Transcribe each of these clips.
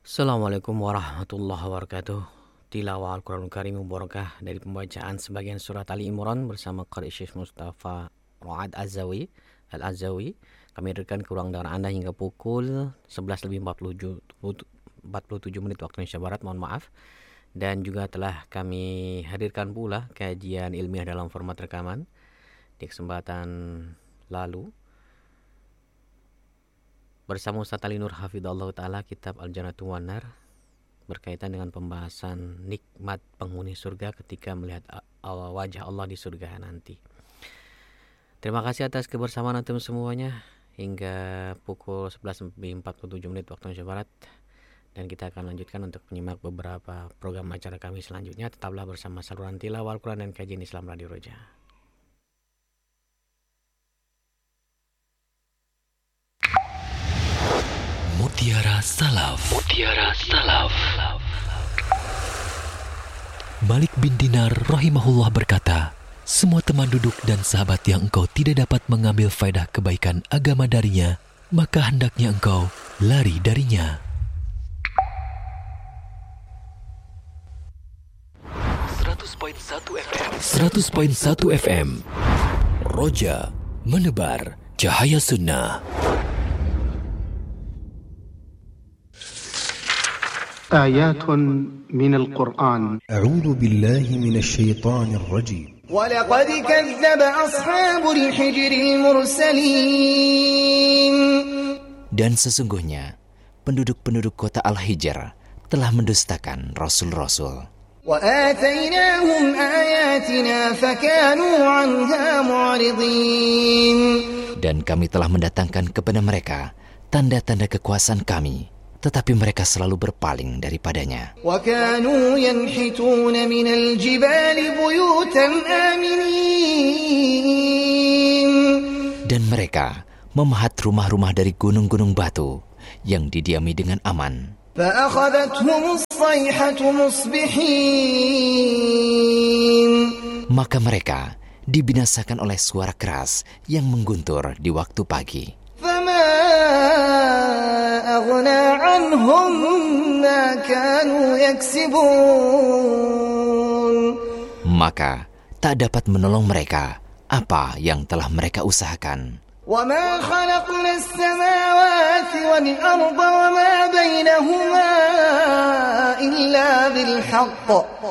Assalamualaikum warahmatullahi wabarakatuh. Tilawah Al-Quranul Karim Mubarakah dari pembacaan sebagian surat Ali Imran bersama Qari Syekh Mustafa Ra'ad Al-Azawi. Kami hadirkan ke ruang dengar Anda hingga pukul 11.47 menit waktu Indonesia Barat, mohon maaf. Dan juga telah kami hadirkan pula kajian ilmiah dalam format rekaman di kesempatan lalu bersama Ustaz Ali Nur Hafidhullah Ta'ala, kitab Al-Jannatu wan Nar, berkaitan dengan pembahasan nikmat penghuni surga ketika melihat wajah Allah di surga nanti. Terima kasih atas kebersamaan antum semuanya hingga pukul 11.47 menit waktu Indonesia Barat. Dan kita akan lanjutkan untuk menyimak beberapa program acara kami selanjutnya. Tetaplah bersama saluran tilawah Al-Quran dan kajian Islam Radio Roja. Mutiara Salaf. Malik bin Dinar rahimahullah berkata, semua teman duduk dan sahabat yang engkau tidak dapat mengambil faedah kebaikan agama darinya, maka hendaknya engkau lari darinya. 100.1 FM Roja menebar cahaya sunnah. آيات من القرآن. أعوذ بالله من الشيطان الرجيم. ولقد كذب أصحاب الحجر المرسلين. Dan sesungguhnya penduduk-penduduk kota Al-Hijr telah mendustakan rasul-rasul. وآتيناهم آياتنا فكانوا عنها معرضين. Dan kami telah mendatangkan kepada mereka tanda-tanda kekuasaan kami, tetapi mereka selalu berpaling daripadanya. وكانوا ينحتون من الجبال بيوتا آمنين. Dan mereka memahat rumah-rumah dari gunung-gunung batu yang didiami dengan aman. فأخذتهم الصيحة مصبحين. Maka mereka dibinasakan oleh suara keras yang mengguntur di waktu pagi. فما أغنى عنهم ما كانوا يكسبون. Maka tak dapat menolong mereka apa yang telah mereka usahakan. وما خلقنا السماوات والأرض وما بينهما إلا بالحق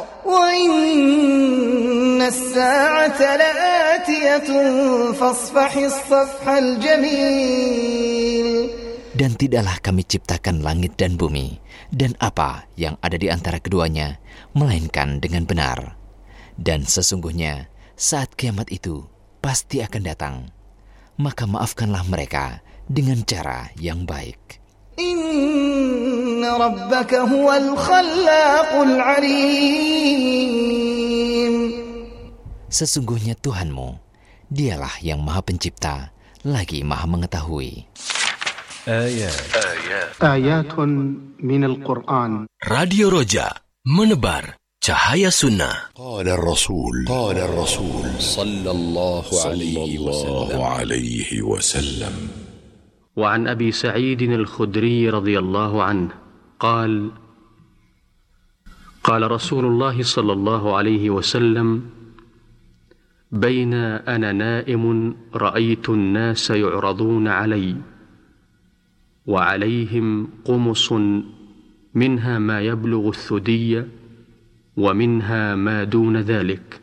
وإن الساعة لآتية فاصفح الصفح الجميل. Dan tidaklah kami ciptakan langit dan bumi dan apa yang ada di antara keduanya, melainkan dengan benar. Dan sesungguhnya saat kiamat itu pasti akan datang. Maka maafkanlah mereka dengan cara yang baik. Inna rabbaka huwal khallaqul alim. Sesungguhnya Tuhanmu, dialah yang maha pencipta, lagi maha mengetahui. آيات من القرآن. Radio Roja menebar cahaya sunnah. قال الرسول صلى الله عليه وسلم. وعن أبي سعيد الخدري رضي الله عنه قال قال رسول الله صلى الله عليه وسلم: بين أنا نائم رأيت الناس يعرضون علي وعليهم قمص منها ما يبلغ الثدي ومنها ما دون ذلك،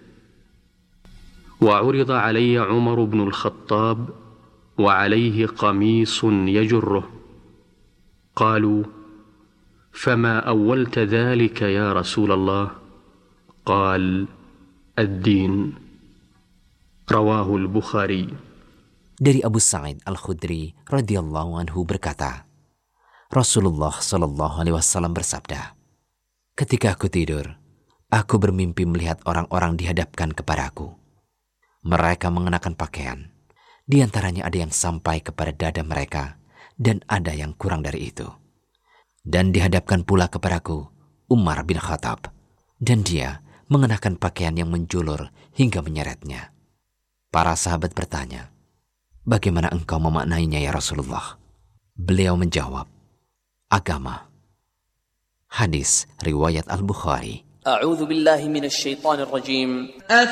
وعرض علي عمر بن الخطاب وعليه قميص يجره، قالوا: فما أولت ذلك يا رسول الله؟ قال: الدين. رواه البخاري. Dari Abu Sa'id Al-Khudri radhiyallahu anhu berkata, Rasulullah sallallahu alaihi wasallam bersabda, ketika aku tidur, aku bermimpi melihat orang-orang dihadapkan kepadaku. Mereka mengenakan pakaian. Di antaranya ada yang sampai kepada dada mereka dan ada yang kurang dari itu. Dan dihadapkan pula kepadaku Umar bin Khattab, dan dia mengenakan pakaian yang menjulur hingga menyeretnya. Para sahabat bertanya, bagaimana engkau memaknainya ya Rasulullah? Beliau menjawab, agama. Hadis riwayat Al-Bukhari. A'udzu billahi minasy syaithanir rajim.